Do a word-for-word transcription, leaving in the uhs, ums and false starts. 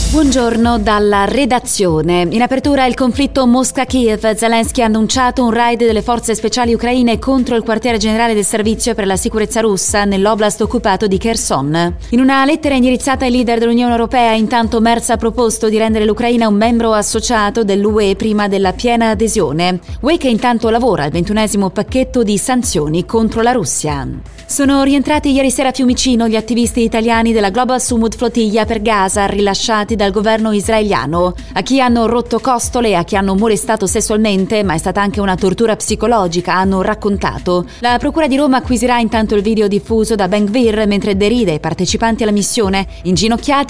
Buongiorno dalla redazione. In apertura il conflitto Mosca-Kiev. Zelensky ha annunciato un raid delle forze speciali ucraine contro il quartiere generale del servizio per la sicurezza russa nell'oblast occupato di Kherson. In una lettera indirizzata ai leader dell'Unione Europea, intanto Merz ha proposto di rendere l'Ucraina un membro associato dell'U E prima della piena adesione. U E che intanto lavora al ventunesimo pacchetto di sanzioni contro la Russia. Sono rientrati ieri sera a Fiumicino gli attivisti italiani della Global Sumud Flottiglia per Gaza, rilasciati dal governo israeliano. A chi hanno rotto costole e a chi hanno molestato sessualmente, ma è stata anche una tortura psicologica, hanno raccontato. La Procura di Roma acquisirà intanto il video diffuso da Ben Gvir mentre deride i partecipanti alla missione, inginocchiati